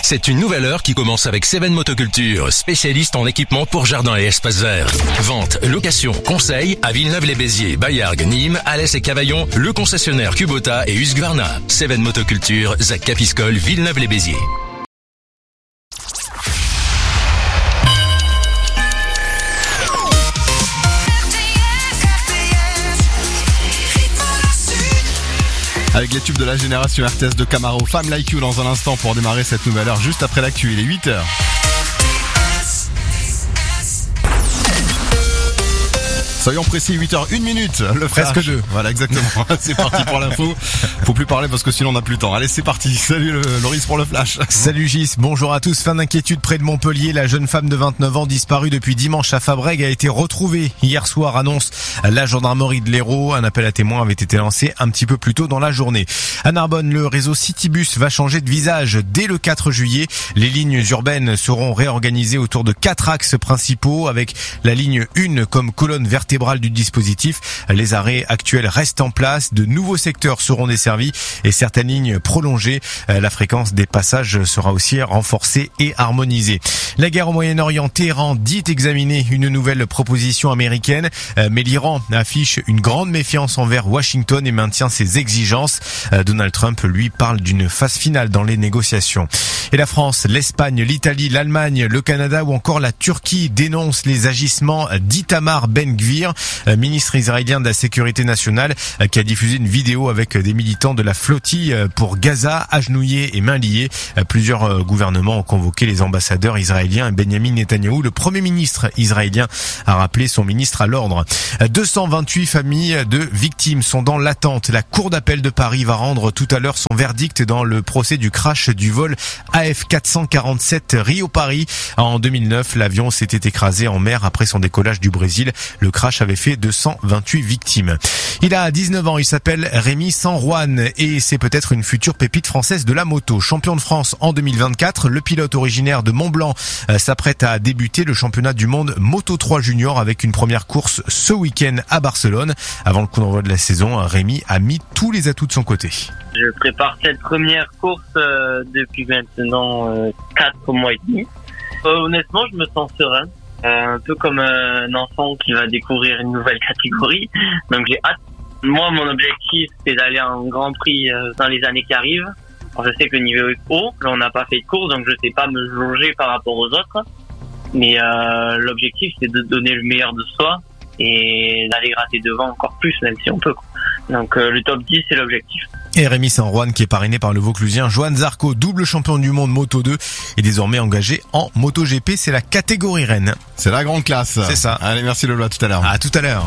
C'est une nouvelle heure qui commence avec Seven Motoculture, spécialiste en équipement pour jardin et espaces verts. Vente, location, conseil à Villeneuve-les-Béziers, Bayargues, Nîmes, Alès et Cavaillon, le concessionnaire Kubota et Husqvarna. Seven Motoculture, Zac Capiscol, Villeneuve-les-Béziers. Avec les tubes de la génération RTS de Camaro, Femme Like You dans un instant pour démarrer cette nouvelle heure juste après l'actu, il est 8h. Soyons précis, 8h01, le flash. Presque 2. Voilà, exactement. C'est parti pour l'info. Faut plus parler parce que sinon on n'a plus le temps. Allez, c'est parti. Salut Loris pour le flash. Salut Gis, bonjour à tous. Fin d'inquiétude près de Montpellier. La jeune femme de 29 ans disparue depuis dimanche à Fabrègues a été retrouvée hier soir, annonce la gendarmerie de l'Hérault. Un appel à témoins avait été lancé un petit peu plus tôt dans la journée. À Narbonne, le réseau Citybus va changer de visage dès le 4 juillet. Les lignes urbaines seront réorganisées autour de 4 axes principaux avec la ligne 1 comme colonne vertébrale du dispositif. Les arrêts actuels restent en place, de nouveaux secteurs seront desservis et certaines lignes prolongées. La fréquence des passages sera aussi renforcée et harmonisée. La guerre au Moyen-Orient, Téhéran dit examiner une nouvelle proposition américaine, mais l'Iran affiche une grande méfiance envers Washington et maintient ses exigences. Donald Trump, lui, parle d'une phase finale dans les négociations. Et la France, l'Espagne, l'Italie, l'Allemagne, le Canada ou encore la Turquie dénoncent les agissements d'Itamar Ben-Gvir, ministre israélien de la Sécurité nationale, qui a diffusé une vidéo avec des militants de la flottille pour Gaza, agenouillés et mains liées. Plusieurs gouvernements ont convoqué les ambassadeurs israéliens. Benjamin Netanyahou, le premier ministre israélien, a rappelé son ministre à l'ordre. 228 familles de victimes sont dans l'attente. La Cour d'appel de Paris va rendre tout à l'heure son verdict dans le procès du crash du vol AF447 Rio-Paris. En 2009, l'avion s'était écrasé en mer après son décollage du Brésil. Le crash avait fait 228 victimes. Il a 19 ans, il s'appelle Rémi Sanjuan et c'est peut-être une future pépite française de la moto. Champion de France en 2024, le pilote originaire de Mont-Blanc s'apprête à débuter le championnat du monde Moto 3 Junior avec une première course ce week-end à Barcelone. Avant le coup d'envoi de la saison, Rémi a mis tous les atouts de son côté. Je prépare cette première course depuis maintenant 4 mois et demi. Honnêtement, je me sens serein. Un peu comme un enfant qui va découvrir une nouvelle catégorie. Donc j'ai hâte. Moi, mon objectif, c'est d'aller en Grand Prix dans les années qui arrivent. Alors, je sais que le niveau est haut. Là, on n'a pas fait de course, donc je sais pas me jauger par rapport aux autres. Mais l'objectif, c'est de donner le meilleur de soi et d'aller gratter devant encore plus, même si on peut. Donc le top 10, c'est l'objectif. Et Rémi Sanjuan, qui est parrainé par le Vauclusien Johan Zarco, double champion du monde Moto 2, est désormais engagé en MotoGP. C'est la catégorie Rennes. C'est la grande classe. C'est ça. Allez, merci Lolo, à tout à l'heure. À tout à l'heure.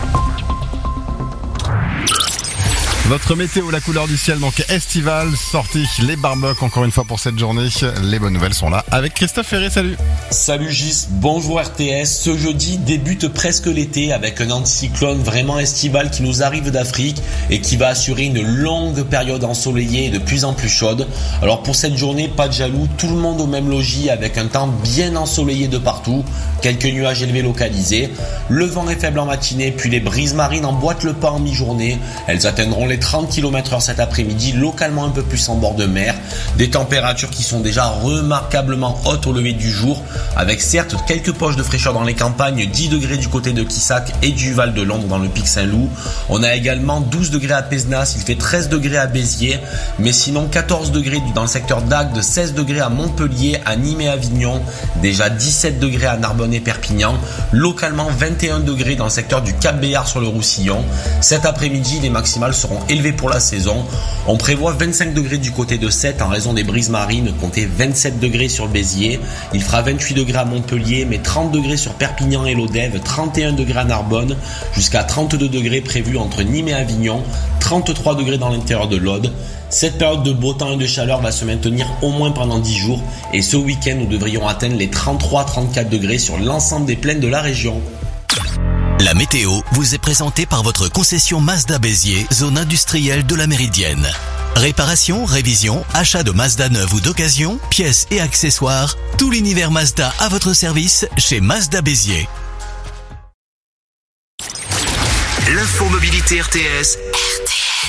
Votre météo, la couleur du ciel, donc estivale, sortie les barbecues encore une fois pour cette journée. Les bonnes nouvelles sont là avec Christophe Ferré, salut. Salut Gis, bonjour RTS. Ce jeudi débute presque l'été avec un anticyclone vraiment estival qui nous arrive d'Afrique et qui va assurer une longue période ensoleillée et de plus en plus chaude. Alors pour cette journée, pas de jaloux, tout le monde au même logis avec un temps bien ensoleillé de partout, quelques nuages élevés localisés. Le vent est faible en matinée, puis les brises marines emboîtent le pas en mi-journée. Elles atteindront les 30 km/h cet après-midi, localement un peu plus en bord de mer. Des températures qui sont déjà remarquablement hautes au lever du jour, avec certes quelques poches de fraîcheur dans les campagnes, 10 degrés du côté de Quissac et du Val de Londres dans le Pic Saint-Loup. On a également 12 degrés à Pézenas, il fait 13 degrés à Béziers, mais sinon 14 degrés dans le secteur d'Agde, 16 degrés à Montpellier, à Nîmes et Avignon, déjà 17 degrés à Narbonne et Perpignan, localement 21 degrés dans le secteur du Cap-Béar sur le Roussillon. Cet après-midi, les maximales seront élevées pour la saison. On prévoit 25 degrés du côté de Sète en raison des brises marines, comptez 27 degrés sur Béziers. Il fera 28 degrés à Montpellier, mais 30 degrés sur Perpignan et Lodève, 31 degrés à Narbonne, jusqu'à 32 degrés prévus entre Nîmes et Avignon, 33 degrés dans l'intérieur de l'Aude. Cette période de beau temps et de chaleur va se maintenir au moins pendant 10 jours et ce week-end nous devrions atteindre les 33-34 degrés sur l'ensemble des plaines de la région. La météo vous est présentée par votre concession Mazda Béziers, zone industrielle de la Méridienne. Réparation, révision, achat de Mazda neuve ou d'occasion, pièces et accessoires, tout l'univers Mazda à votre service chez Mazda Béziers. L'info mobilité RTS.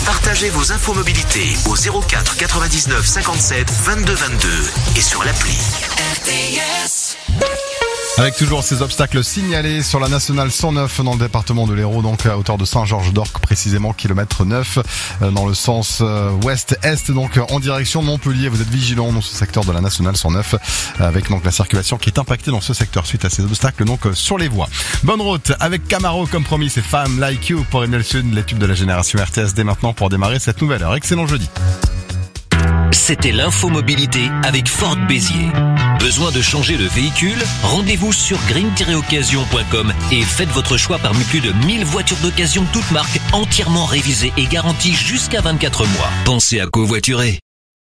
Partagez vos infos mobilité au 04 99 57 22 22 et sur l'appli. RTS. Avec toujours ces obstacles signalés sur la nationale 109 dans le département de l'Hérault, donc à hauteur de Saint-Georges-d'Orc, précisément kilomètre 9 dans le sens ouest-est, donc en direction de Montpellier. Vous êtes vigilants dans ce secteur de la nationale 109 avec donc la circulation qui est impactée dans ce secteur suite à ces obstacles donc sur les voies. Bonne route avec Camaro comme promis, c'est Femme Like You pour Emile Sud, l'étude de la génération RTS dès maintenant pour démarrer cette nouvelle heure. Excellent jeudi. C'était l'infomobilité avec Ford Béziers. Besoin de changer de véhicule? Rendez-vous sur green-occasion.com et faites votre choix parmi plus de 1000 voitures d'occasion toutes marques entièrement révisées et garanties jusqu'à 24 mois. Pensez à covoiturer.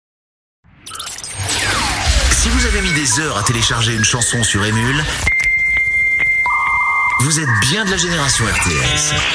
Si vous avez mis des heures à télécharger une chanson sur Emule, vous êtes bien de la génération RTS.